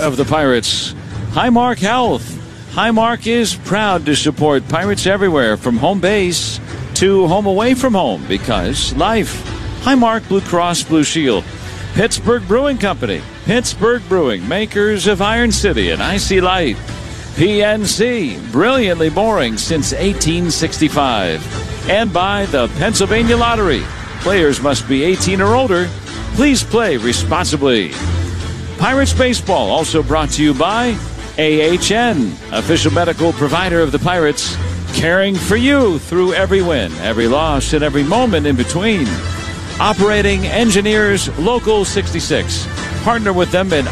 of the Pirates. Highmark Health. Highmark is proud to support Pirates everywhere, from home base to home away from home, because life. Highmark Blue Cross Blue Shield. Pittsburgh Brewing Company. Pittsburgh Brewing, makers of Iron City and Icy Light. PNC, brilliantly boring since 1865. And by the Pennsylvania Lottery. Players must be 18 or older. Please play responsibly. Pirates Baseball, also brought to you by AHN, official medical provider of the Pirates, caring for you through every win, every loss, and every moment in between. Operating Engineers Local 66. Partner with them at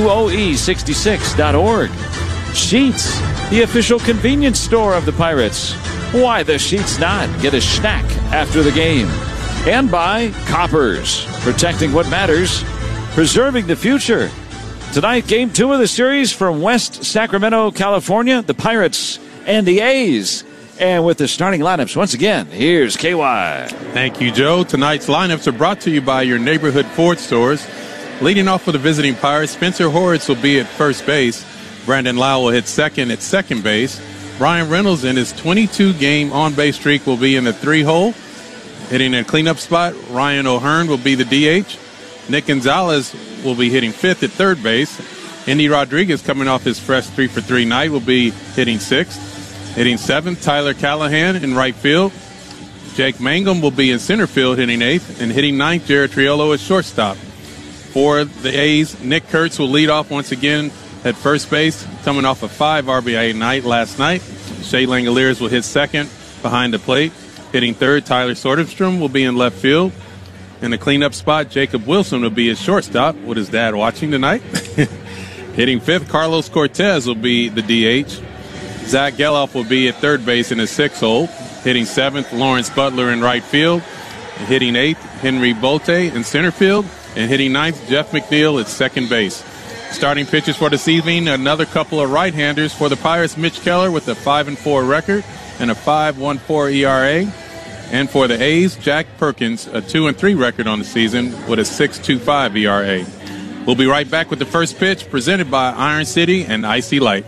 IUOE66.org. Sheets, the official convenience store of the Pirates. Why the Sheets not? Get a snack after the game. And by Coppers, protecting what matters, preserving the future. Tonight, Game 2 of the series from West Sacramento, California, the Pirates and the A's. And with the starting lineups, once again, here's KY. Thank you, Joe. Tonight's lineups are brought to you by your neighborhood Ford stores. Leading off for the visiting Pirates, Spencer Horwitz will be at first base. Brandon Lau will hit second at second base. Ryan Reynolds in his 22-game on-base streak will be in the 3-hole. Hitting a cleanup spot, Ryan O'Hearn will be the DH. Nick Gonzalez will be hitting fifth at third base. Indy Rodriguez, coming off his fresh 3-for-3 night, will be hitting sixth. Hitting seventh, Tyler Callahan in right field. Jake Mangum will be in center field hitting eighth. And hitting ninth, Jared Triolo at shortstop. For the A's, Nick Kurtz will lead off once again at first base, coming off a 5 RBI night last night. Shea Langoliers will hit second behind the plate. Hitting third, Tyler Soderstrom will be in left field. In the cleanup spot, Jacob Wilson will be at shortstop with his dad watching tonight. Hitting fifth, Carlos Cortez will be the DH. Zach Geloff will be at third base in his 6-hole. Hitting seventh, Lawrence Butler in right field. Hitting eighth, Henry Bolte in center field. And hitting ninth, Jeff McNeil at second base. Starting pitchers for this evening, another couple of right-handers for the Pirates. Mitch Keller with a 5-4 record and a 5.14 ERA. And for the A's, Jack Perkins, a 2-3 record on the season with a 6.25 ERA. We'll be right back with the first pitch, presented by Iron City and Icy Light.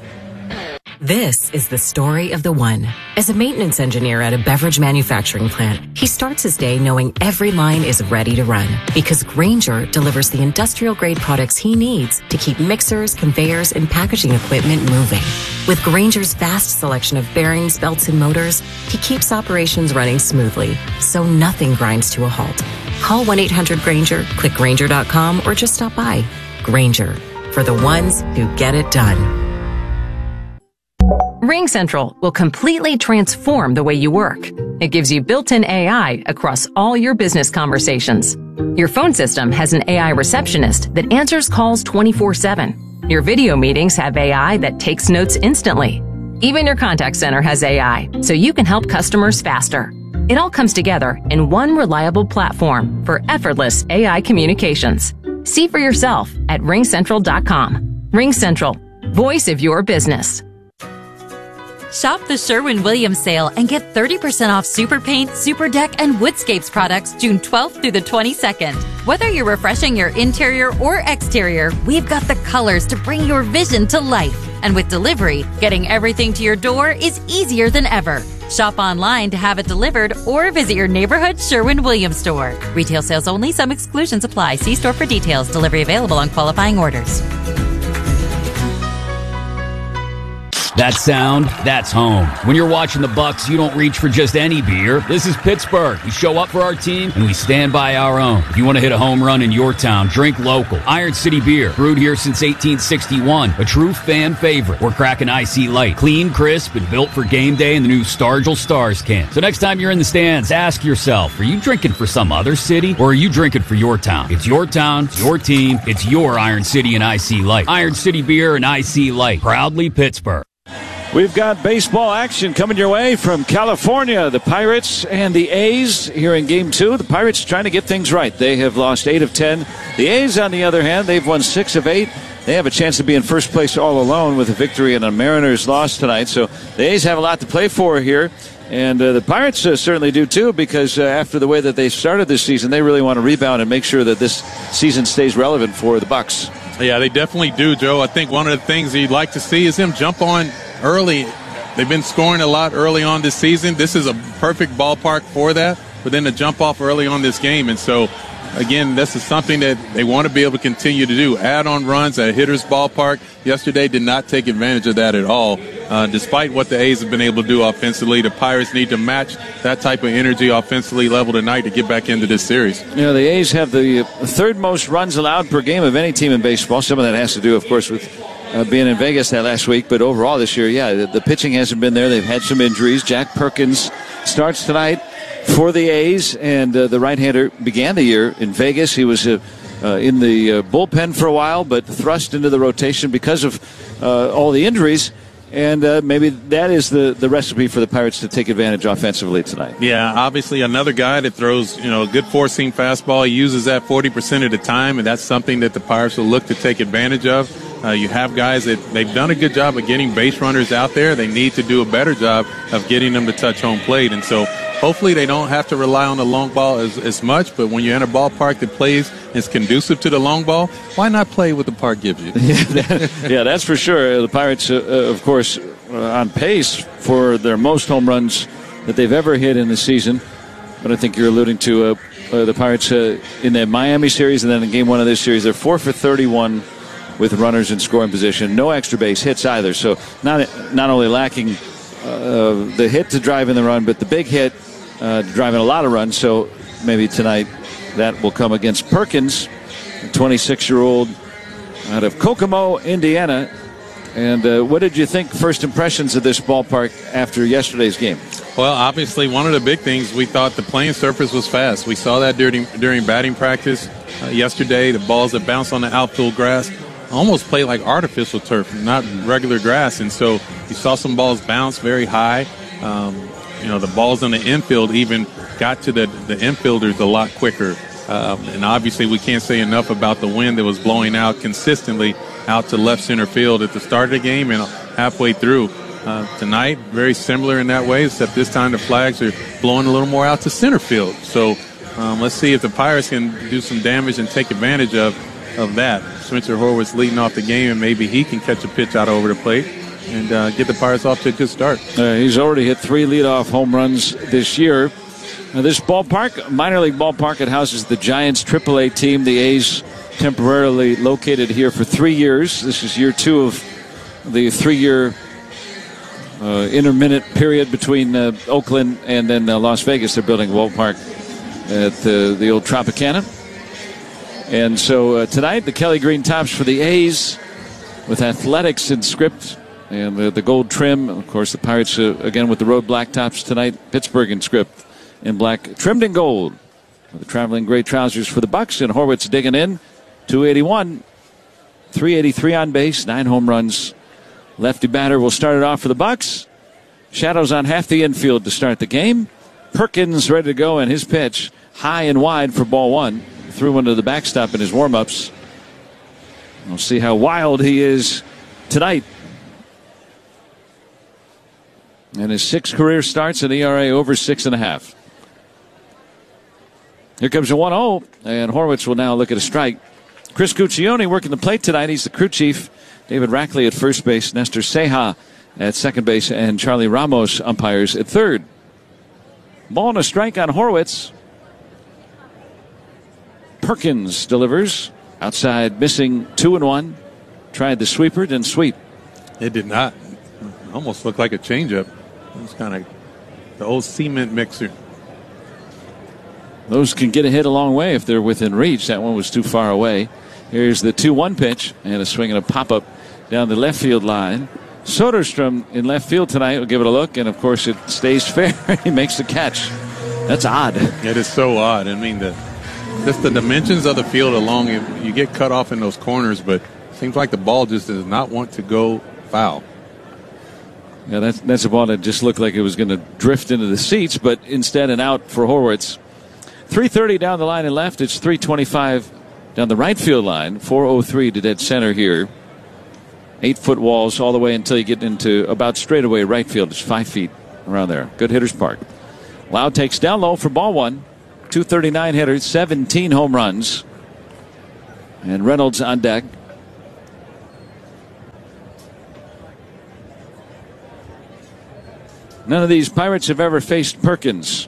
This is the story of the one. As a maintenance engineer at a beverage manufacturing plant, he starts his day knowing every line is ready to run, because Grainger delivers the industrial-grade products he needs to keep mixers, conveyors, and packaging equipment moving. With Grainger's vast selection of bearings, belts, and motors, he keeps operations running smoothly, so nothing grinds to a halt. Call 1-800-GRAINGER, click Grainger.com, or just stop by. Grainger, for the ones who get it done. RingCentral will completely transform the way you work. It gives you built-in AI across all your business conversations. Your phone system has an AI receptionist that answers calls 24/7. Your video meetings have AI that takes notes instantly. Even your contact center has AI, so you can help customers faster. It all comes together in one reliable platform for effortless AI communications. See for yourself at ringcentral.com. RingCentral, voice of your business. Shop the Sherwin-Williams sale and get 30% off Super Paint, Super Deck, and Woodscapes products June 12th through the 22nd. Whether you're refreshing your interior or exterior, we've got the colors to bring your vision to life. And with delivery, getting everything to your door is easier than ever. Shop online to have it delivered or visit your neighborhood Sherwin-Williams store. Retail sales only. Some exclusions apply. See store for details. Delivery available on qualifying orders. That sound, that's home. When you're watching the Bucks, you don't reach for just any beer. This is Pittsburgh. We show up for our team, and we stand by our own. If you want to hit a home run in your town, drink local. Iron City Beer, brewed here since 1861. A true fan favorite. We're cracking Icy Light. Clean, crisp, and built for game day in the new Stargell Stars can. So next time you're in the stands, ask yourself, are you drinking for some other city, or are you drinking for your town? It's your town, it's your team, it's your Iron City and Icy Light. Iron City Beer and Icy Light. Proudly Pittsburgh. We've got baseball action coming your way from California. The Pirates and the A's here in Game 2. The Pirates trying to get things right. They have lost 8 of 10. The A's, on the other hand, they've won 6 of 8. They have a chance to be in first place all alone with a victory and a Mariners loss tonight. So the A's have a lot to play for here. And the Pirates certainly do, too, because after the way that they started this season, they really want to rebound and make sure that this season stays relevant for the Bucks. Yeah, they definitely do, Joe. I think one of the things you'd like to see is them jump on early. They've been scoring a lot early on this season. This is a perfect ballpark for that, but then to jump off early on this game. And so, again, this is something that they want to be able to continue to do. Add on runs at a hitter's ballpark. Yesterday did not take advantage of that at all. Despite what the A's have been able to do offensively, the Pirates need to match that type of energy offensively level tonight to get back into this series. You know, the A's have the third most runs allowed per game of any team in baseball. Some of that has to do, of course, with being in Vegas that last week. But overall this year, yeah, the pitching hasn't been there. They've had some injuries. Jack Perkins starts tonight for the A's, and the right-hander began the year in Vegas. He was in the bullpen for a while, but thrust into the rotation because of all the injuries. And maybe that is the recipe for the Pirates to take advantage offensively tonight. Yeah, obviously another guy that throws, a good four-seam fastball. He uses that 40% of the time, and that's something that the Pirates will look to take advantage of. You have guys that they've done a good job of getting base runners out there. They need to do a better job of getting them to touch home plate. And so hopefully they don't have to rely on the long ball as much. But when you're in a ballpark that is conducive to the long ball, why not play what the park gives you? Yeah, that's for sure. The Pirates, of course, on pace for their most home runs that they've ever hit in the season. But I think you're alluding to the Pirates in the Miami series and then in game one of this series. They're 4 for 31 with runners in scoring position. No extra base hits either. So not only lacking the hit to drive in the run, but the big hit driving a lot of runs. So maybe tonight that will come against Perkins, a 26-year-old out of Kokomo, Indiana. And what did you think, first impressions of this ballpark after yesterday's game? Well, obviously, one of the big things, we thought the playing surface was fast. We saw that during batting practice yesterday. The balls that bounced on the outfield grass almost play like artificial turf, not regular grass. And so you saw some balls bounce very high. The balls on the infield even got to the infielders a lot quicker. And obviously we can't say enough about the wind that was blowing out consistently out to left center field at the start of the game and halfway through. Tonight, very similar in that way, except this time the flags are blowing a little more out to center field. So let's see if the Pirates can do some damage and take advantage of that. Spencer Horwitz leading off the game, and maybe he can catch a pitch out over the plate and get the Pirates off to a good start. He's already hit 3 leadoff home runs this year. This ballpark, minor league ballpark, it houses the Giants AAA team. The A's temporarily located here for 3 years. This is year 2 of the 3-year intermittent period between Oakland and then Las Vegas. They're building a ballpark at the old Tropicana. And so tonight, the Kelly Green tops for the A's with Athletics in script and the gold trim. Of course, the Pirates, again, with the road black tops tonight. Pittsburgh in script in black, trimmed in gold. The traveling gray trousers for the Bucks, and Horwitz digging in. 281, 383 on base, 9 home runs. Lefty batter will start it off for the Bucks. Shadows on half the infield to start the game. Perkins ready to go, and his pitch high and wide for ball 1. Threw one to the backstop in his warm-ups. We'll see how wild he is tonight. And his 6 career starts, an ERA over 6.5. Here comes a 1-0, and Horwitz will now look at a strike. Chris Guccione working the plate tonight. He's the crew chief. David Rackley at first base, Nestor Ceja at second base, and Charlie Ramos umpires at third. Ball and a strike on Horwitz. Perkins delivers. Outside, missing 2-1. Tried the sweeper, didn't sweep. It did not. Almost looked like a changeup. It was kind of the old cement mixer. Those can get a hit a long way if they're within reach. That one was too far away. Here's the 2-1 pitch and a swing and a pop-up down the left field line. Soderstrom in left field tonight will give it a look, and of course it stays fair. He makes the catch. That's odd. It is so odd. I mean, just the dimensions of the field alone, you get cut off in those corners, but it seems like the ball just does not want to go foul. Yeah, that's a ball that just looked like it was going to drift into the seats, but instead an out for Horwitz. 330 down the line and left. It's 325 down the right field line. 403 to dead center here. 8-foot walls all the way until you get into about straightaway right field. It's 5 feet around there. Good hitter's park. Loud takes down low for ball 1. 239 hitters, 17 home runs. And Reynolds on deck. None of these Pirates have ever faced Perkins.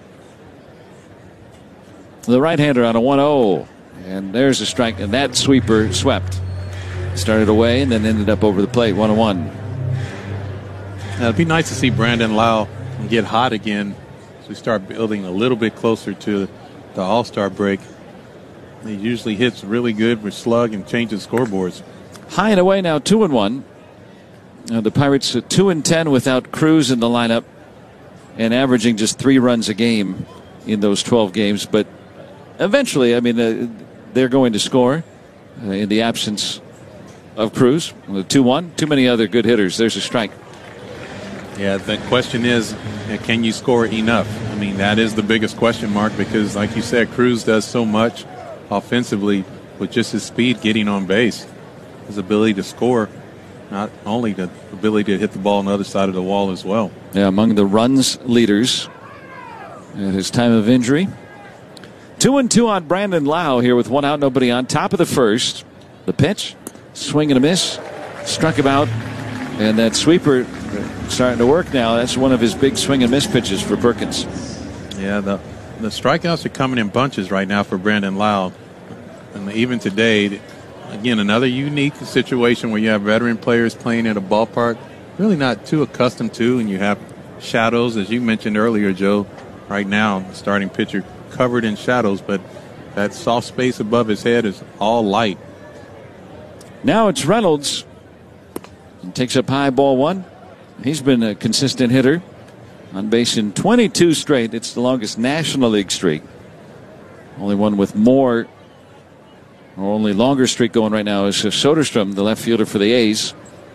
The right-hander on a 1-0. And there's a strike, and that sweeper swept. Started away and then ended up over the plate, 1-1. It'd be nice to see Brandon Lowe get hot again as we start building a little bit closer to the All-Star break. He usually hits really good with slug and changes scoreboards. High and away now, 2-1. The Pirates 2-10 without Cruz in the lineup and averaging just 3 runs a game in those 12 games. But eventually, I mean, they're going to score in the absence of Cruz. 2-1, too many other good hitters. There's a strike. Yeah, the question is, can you score enough? I mean, that is the biggest question mark because, like you said, Cruz does so much offensively with just his speed getting on base, his ability to score, not only the ability to hit the ball on the other side of the wall as well. Yeah, among the runs leaders at his time of injury. 2-2 on Brandon Lowe here with 1 out, nobody on. Top of the first. The pitch, swing and a miss, struck him out, and that sweeper starting to work now. That's one of his big swing and miss pitches for Perkins. Yeah, the strikeouts are coming in bunches right now for Brandon Lowe. And even today, again, another unique situation where you have veteran players playing at a ballpark really not too accustomed to, and you have shadows, as you mentioned earlier, Joe. Right now, the starting pitcher covered in shadows, but that soft space above his head is all light. Now it's Reynolds. He takes up high, ball 1. He's been a consistent hitter. On base in 22 straight. It's the longest National League streak. Only one with more, or only longer streak going right now is Soderstrom, the left fielder for the A's.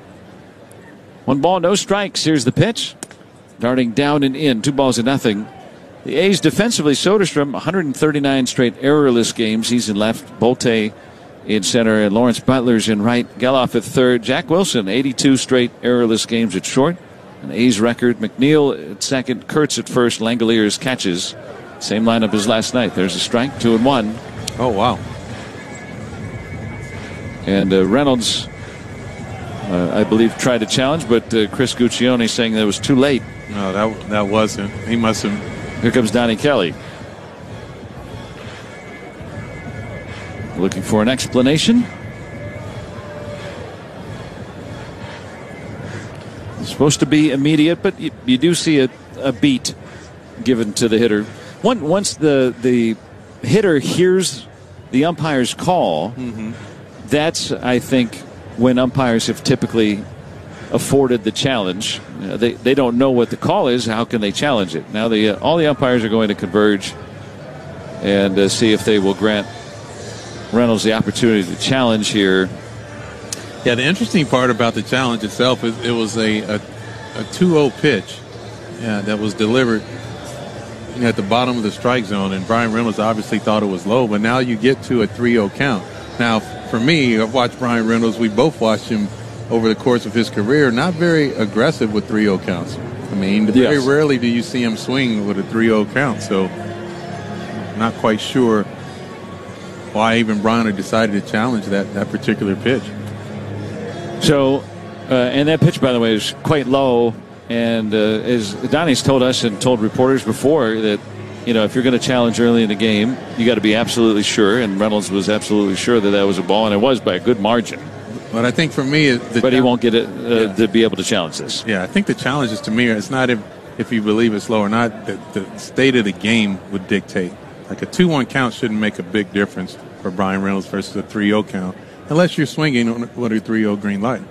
1 ball, no strikes. Here's the pitch. Darting down and in. 2 balls to nothing. The A's defensively, Soderstrom, 139 straight errorless games. He's in left. Bolte in center, and Lawrence Butler's in right. Geloff at third. Jack Wilson, 82 straight errorless games at short. An A's record. McNeil at second. Kurtz at first. Langoliers catches. Same lineup as last night. There's a strike. 2-1. Oh, wow. And Reynolds, I believe, tried to challenge, but Chris Guccione saying that it was too late. No, that wasn't. He must have. Here comes Donnie Kelly. Looking for an explanation. It's supposed to be immediate, but you do see a beat given to the hitter. Once the hitter hears the umpire's call, that's, I think, when umpires have typically afforded the challenge. They don't know what the call is. How can they challenge it? Now all the umpires are going to converge and see if they will grant Reynolds the opportunity to challenge here. Yeah, the interesting part about the challenge itself is it was a 2-0 pitch that was delivered at the bottom of the strike zone, and Brian Reynolds obviously thought it was low, but now you get to a 3-0 count. Now, for me, I've watched Brian Reynolds. We both watched him over the course of his career, not very aggressive with 3-0 counts. I mean, very rarely do you see him swing with a 3-0 count, so not quite sure why even Brian had decided to challenge that particular pitch. So, and that pitch, by the way, is quite low. And as Donnie's told us and told reporters before, that if you're going to challenge early in the game, you got to be absolutely sure. And Reynolds was absolutely sure that was a ball, and it was by a good margin. But I think for me, but he won't get it to be able to challenge this. Yeah, I think the challenge is, to me, it's not if you believe it's low or not. The state of the game would dictate. Like a 2-1 count shouldn't make a big difference for Brian Reynolds versus a 3-0 count, unless you're swinging with a 3-0 green light.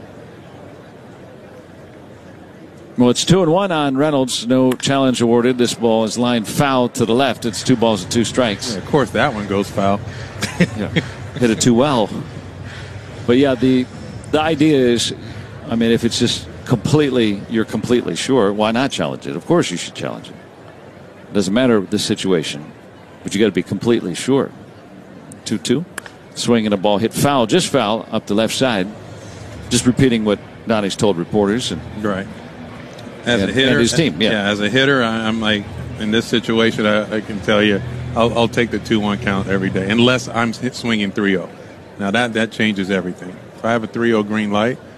Well, it's 2-1 on Reynolds. No challenge awarded. This ball is lined foul to the left. It's 2 balls and 2 strikes. Yeah, of course, that one goes foul. Hit it too well. But yeah, the idea is, I mean, if it's just you're completely sure, why not challenge it? Of course you should challenge it. It doesn't matter the situation, but you got to be completely sure. 2-2. Swinging a ball hit foul, just foul, up the left side. Just repeating what Donnie's told reporters. Right. As a hitter, and his team, as a hitter, I'm like, in this situation, I can tell you, I'll take the 2-1 count every day, unless I'm swinging 3-0. Now that changes everything. If I have a 3-0 green light,